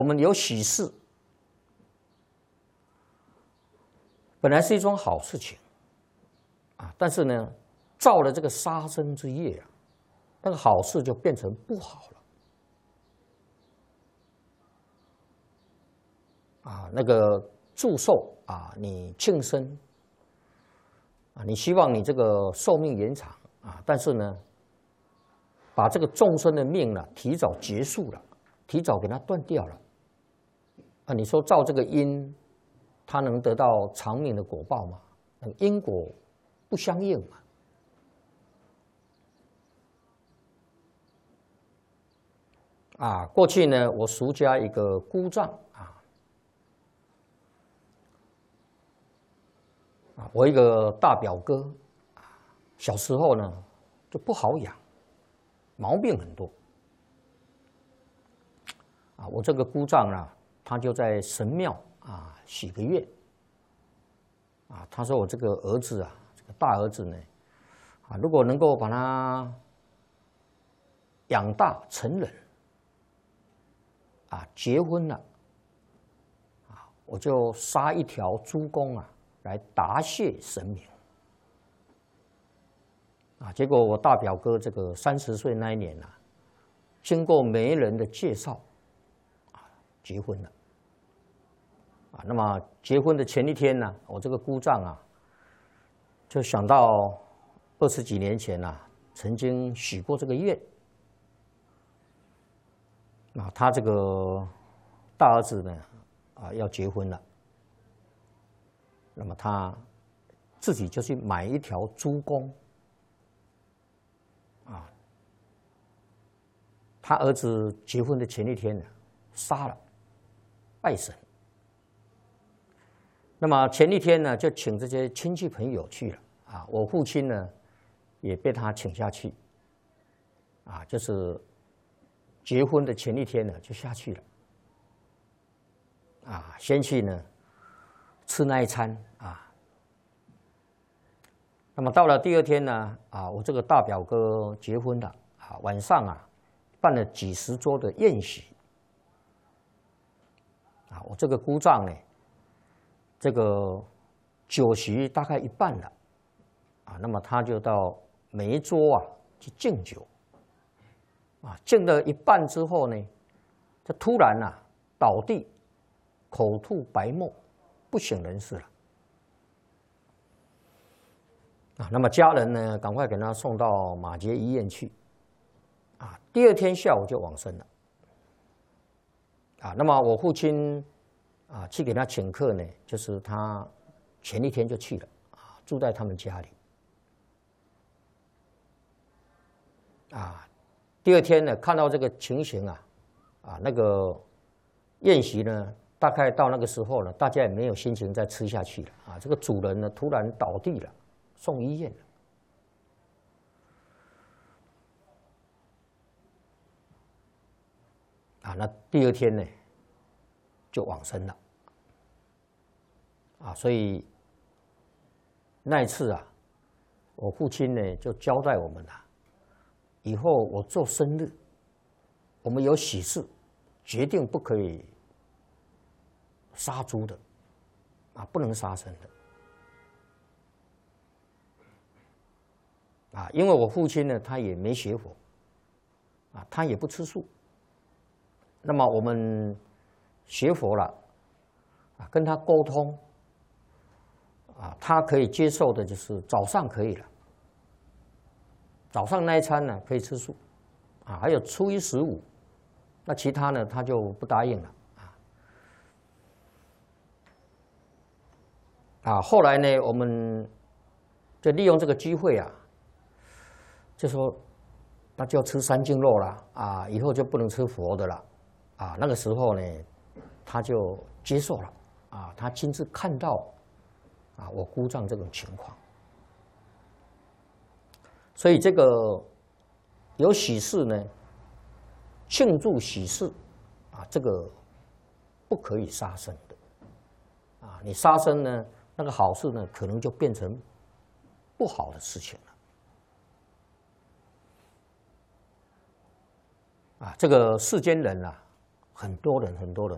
我们有喜事，本来是一桩好事情啊，但是呢，造了这个杀生之业啊，那个好事就变成不好了啊。那个祝寿啊，你庆生啊，你希望你这个寿命延长啊，但是呢，把这个众生的命呢提早结束了，提早给它断掉了啊。你说造这个因，它能得到长命的果报吗？那个因果不相应嘛。啊，过去呢，我俗家一个姑丈我一个大表哥小时候呢就不好养，毛病很多啊。我这个姑丈呢，他就在神庙许个愿啊，他说我这个儿子啊，这个大儿子呢如果能够把他养大成人结婚了我就杀一条猪公来答谢神明结果我大表哥这个30岁那一年经过媒人的介绍结婚了那么结婚的前一天呢，我这个姑丈就想到20几年前曾经许过这个愿他这个大儿子呢要结婚了，那么他自己就去买一条猪公他儿子结婚的前一天呢杀了拜神，那么前一天呢就请这些亲戚朋友去了我父亲呢也被他请下去就是结婚的前一天呢就下去了先去呢吃那一餐那么到了第二天呢我这个大表哥结婚了晚上办了几十桌的宴席我这个姑丈呢这个酒席大概一半了那么他就到每一桌去敬酒敬了一半之后呢，他突然倒地，口吐白沫，不省人事了那么家人呢，赶快给他送到马偕医院去第二天下午就往生了那么我父亲去给他请客呢，就是他前一天就去了住在他们家里第二天呢，看到这个情形那个宴席呢，大概到那个时候呢，大家也没有心情再吃下去了这个主人呢，突然倒地了，送医院了那第二天呢，就往生了所以那一次我父亲呢就交代我们以后我做生日，我们有喜事，决定不可以杀猪的不能杀生的因为我父亲呢，他也没学佛他也不吃素。那么我们学佛了跟他沟通他可以接受的就是早上可以了。早上那一餐呢可以吃素还有初一15，那其他呢他就不答应了后来呢我们就利用这个机会就说那就要吃3净肉了以后就不能吃佛的了那个时候呢他就接受了他亲自看到我姑丈这种情况。所以这个有喜事呢，庆祝喜事这个不可以杀生的你杀生呢，那个好事呢，可能就变成不好的事情了这个世间人很多人